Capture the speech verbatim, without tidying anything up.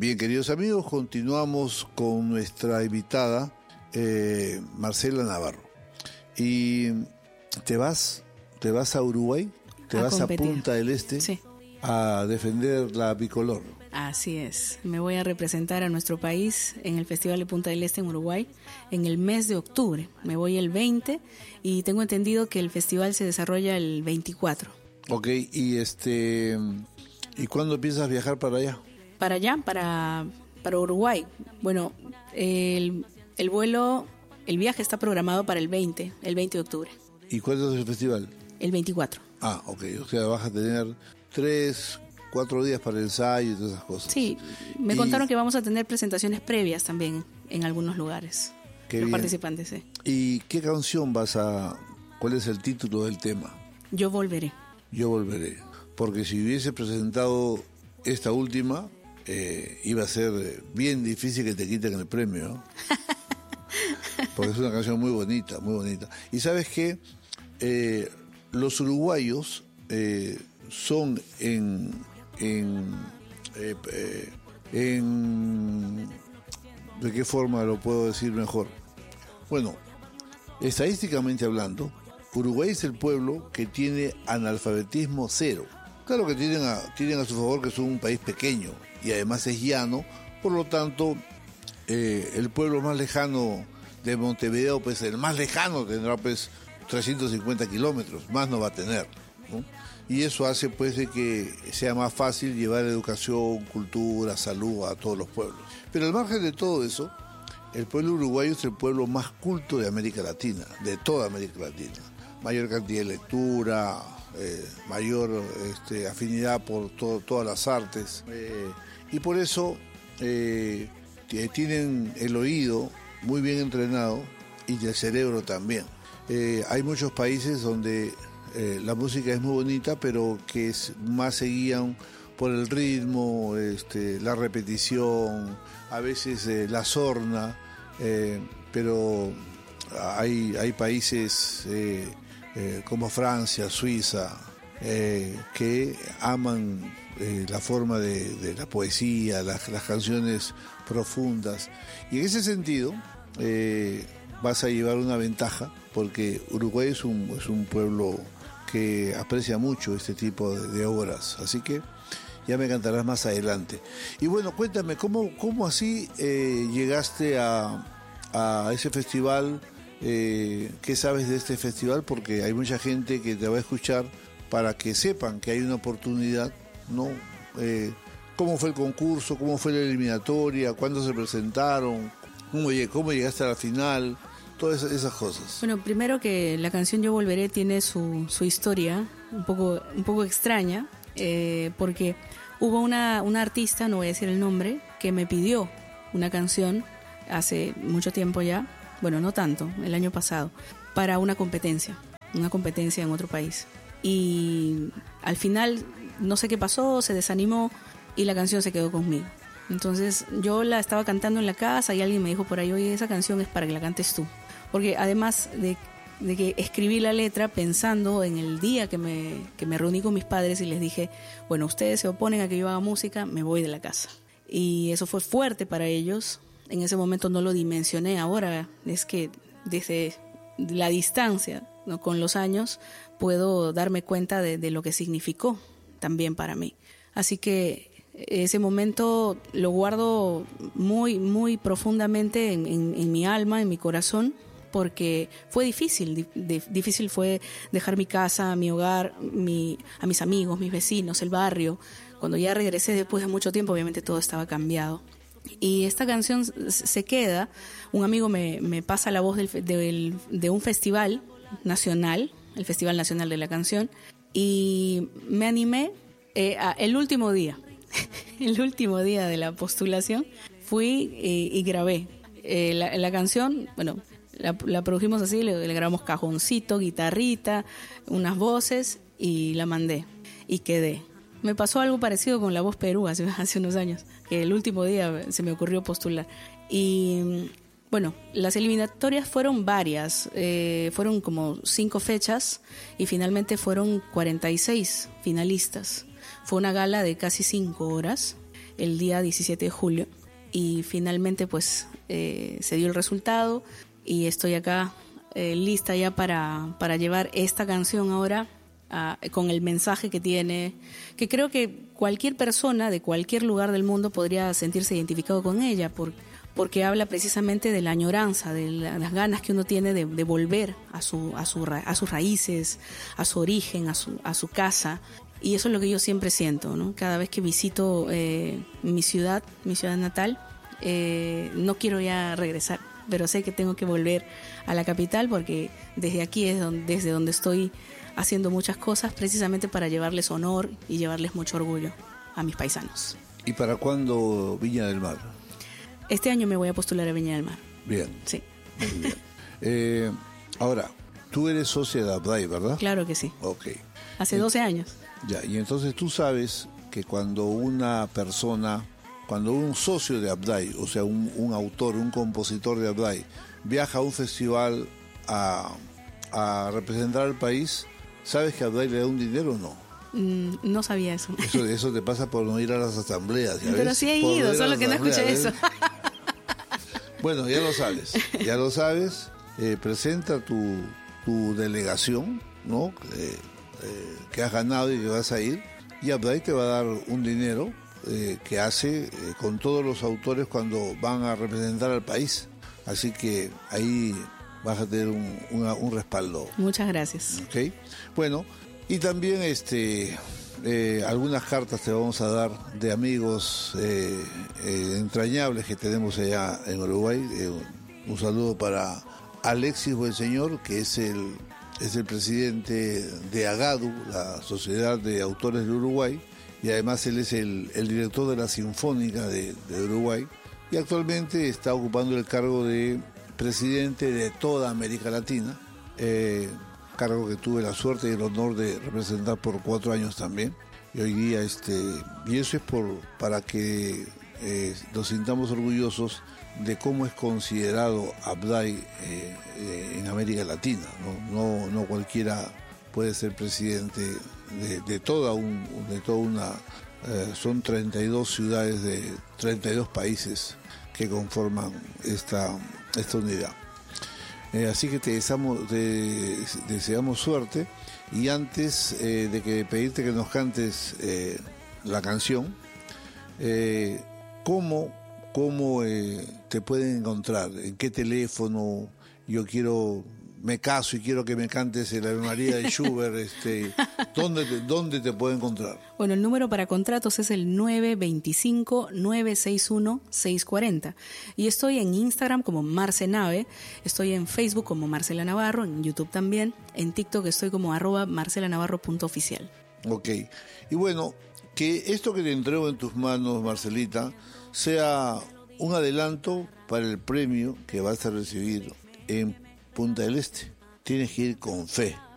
Bien, queridos amigos, continuamos con nuestra invitada, eh, Marcela Navarro. Y te vas, te vas a Uruguay, te a vas competir. a Punta del Este, sí. a defender la bicolor. Así es, me voy a representar a nuestro país en el Festival de Punta del Este en Uruguay en el mes de octubre. Me voy el veinte y tengo entendido que el festival se desarrolla el veinticuatro. Ok, y este, ¿y cuándo piensas viajar para allá? Para allá, para, para Uruguay. Bueno, el, el vuelo, el viaje está programado para el veinte, el veinte de octubre. ¿Y cuándo es el festival? El veinticuatro. Ah, ok, o sea, vas a tener tres, cuatro días para el ensayo y todas esas cosas. Sí, me y... contaron que vamos a tener presentaciones previas también en algunos lugares. Qué los bien. participantes, sí. ¿Y qué canción vas a...? ¿Cuál es el título del tema? Yo volveré. Yo volveré. Porque si hubiese presentado esta última, eh, iba a ser bien difícil que te quiten el premio, ¿no? Porque es una canción muy bonita, muy bonita. Y ¿sabes qué? Eh, los uruguayos eh, son en... en, eh, eh, en ¿de qué forma lo puedo decir mejor? Bueno, estadísticamente hablando, Uruguay es el pueblo que tiene analfabetismo cero. Claro que tienen a, tienen a su favor que son un país pequeño y además es llano, por lo tanto, eh, el pueblo más lejano de Montevideo, pues el más lejano tendrá pues trescientos cincuenta kilómetros, más no va a tener, ¿no? Y eso hace pues de que sea más fácil llevar educación, cultura, salud a todos los pueblos. Pero al margen de todo eso, el pueblo uruguayo es el pueblo más culto de América Latina, de toda América Latina. Mayor cantidad de lectura, eh, mayor este, afinidad por to- todas las artes. Eh, y por eso eh, tienen el oído muy bien entrenado y el cerebro también. Eh, hay muchos países donde eh, la música es muy bonita, pero que es, más se guían por el ritmo, este, la repetición, a veces eh, la sorna, eh, pero hay, hay países eh, eh, como Francia, Suiza, eh, que aman eh, la forma de, de la poesía, las, las canciones profundas. Y en ese sentido eh, vas a llevar una ventaja, porque Uruguay es un, es un pueblo que aprecia mucho este tipo de, de obras. Así que ya me cantarás más adelante. Y bueno, cuéntame, ¿cómo, cómo así eh, llegaste a, a ese festival? Eh, ¿Qué sabes de este festival? Porque hay mucha gente que te va a escuchar para que sepan que hay una oportunidad, ¿no? Eh, ¿Cómo fue el concurso? ¿Cómo fue la eliminatoria? ¿Cuándo se presentaron? ¿Cómo, cómo llegaste a la final? Todas esas, esas cosas. Bueno, primero que la canción Yo Volveré tiene su, su historia un poco, un poco extraña, eh, porque hubo una, una artista, no voy a decir el nombre, que me pidió una canción hace mucho tiempo ya, bueno, no tanto, el año pasado, para una competencia, una competencia en otro país. Y al final, no sé qué pasó, se desanimó y la canción se quedó conmigo. Entonces yo la estaba cantando en la casa y alguien me dijo por ahí, oye, esa canción es para que la cantes tú. Porque además de, de que escribí la letra pensando en el día que me, que me reuní con mis padres y les dije, bueno, ustedes se oponen a que yo haga música, me voy de la casa. Y eso fue fuerte para ellos. En ese momento no lo dimensioné. Ahora es que desde la distancia, ¿no?, con los años, puedo darme cuenta de, de lo que significó también para mí. Así que ese momento lo guardo muy, muy profundamente en, en, en mi alma, en mi corazón, porque fue difícil, di, di, difícil fue dejar mi casa, mi hogar, mi, a mis amigos, mis vecinos, el barrio. Cuando ya regresé después de mucho tiempo, obviamente todo estaba cambiado. Y esta canción se queda, un amigo me, me pasa la voz del, del, de un festival nacional, el Festival Nacional de la Canción, y me animé eh, a, el último día, el último día de la postulación, fui eh, y grabé eh, la, la canción. Bueno, la, la produjimos así, le, le grabamos cajoncito, guitarrita, unas voces y la mandé y quedé. Me pasó algo parecido con La Voz Perú hace, hace unos años, que el último día se me ocurrió postular. Y bueno, las eliminatorias fueron varias, eh, fueron como cinco fechas y finalmente fueron cuarenta y seis finalistas. Fue una gala de casi cinco horas el día diecisiete de julio. Y finalmente pues eh, se dio el resultado y estoy acá eh, lista ya para, para llevar esta canción ahora a, con el mensaje que tiene, que creo que cualquier persona de cualquier lugar del mundo podría sentirse identificado con ella, por, porque habla precisamente de la añoranza, de la, las ganas que uno tiene de, de volver a, su, a, su, a sus raíces, a su origen, a su, a su casa. Y eso es lo que yo siempre siento, ¿no? Cada vez que visito eh, mi ciudad, mi ciudad natal, eh, no quiero ya regresar, pero sé que tengo que volver a la capital porque desde aquí es donde, desde donde estoy haciendo muchas cosas precisamente para llevarles honor y llevarles mucho orgullo a mis paisanos. ¿Y para cuándo Viña del Mar? Este año me voy a postular a Viña del Mar. Bien. Sí. Muy bien. Eh, ahora, tú eres socia de Abday, ¿verdad? Claro que sí. Ok. Hace doce años. Ya, y entonces tú sabes que cuando una persona, cuando un socio de Abday, o sea, un, un autor, un compositor de Abday, viaja a un festival a, a representar al país, ¿sabes que Abday le da un dinero o no? Mm, no sabía eso. Eso, eso te pasa por no ir a las asambleas. ¿Ya Pero ves? sí he Por ido, ir a solo las que no escuché asambleas, eso. ¿ves? Bueno, ya lo sabes, ya lo sabes. Eh, presenta tu, tu delegación, ¿no? Eh, eh, que has ganado y que vas a ir. Y Abday te va a dar un dinero eh, que hace eh, con todos los autores cuando van a representar al país. Así que ahí vas a tener un, una, un respaldo. Muchas gracias. ¿Okay? Bueno, y también este eh, algunas cartas te vamos a dar de amigos eh, eh, entrañables que tenemos allá en Uruguay. Eh, un saludo para Alexis Buenseñor, que es el, es el presidente de AGADU, la Sociedad de Autores de Uruguay, y además él es el, el director de la Sinfónica de, de Uruguay, y actualmente está ocupando el cargo de presidente de toda América Latina, eh, cargo que tuve la suerte y el honor de representar por cuatro años también. Y hoy día, este, y eso es por para que eh, nos sintamos orgullosos de cómo es considerado Abday eh, eh, en América Latina, ¿no? No, no cualquiera puede ser presidente de, de toda un, de toda una, eh, son treinta y dos ciudades de treinta y dos países que conforman esta, esta unidad. Eh, así que te deseamos, te deseamos suerte, y antes eh, de que pedirte que nos cantes eh, la canción, eh, ¿cómo, cómo eh, te pueden encontrar? ¿En qué teléfono? Yo quiero, me caso y quiero que me cantes el Ave María de Schubert. este, ¿dónde, te, ¿Dónde te puedo encontrar? Bueno, el número para contratos es el nueve dos cinco, nueve seis uno, seis cuatro cero. Y estoy en Instagram como Marcenave, estoy en Facebook como Marcela Navarro, en YouTube también, en TikTok estoy como arroba marcelanavarro.oficial. Ok. Y bueno, que esto que te entrego en tus manos, Marcelita, sea un adelanto para el premio que vas a recibir en Punta del Este. Tienes que ir con fe,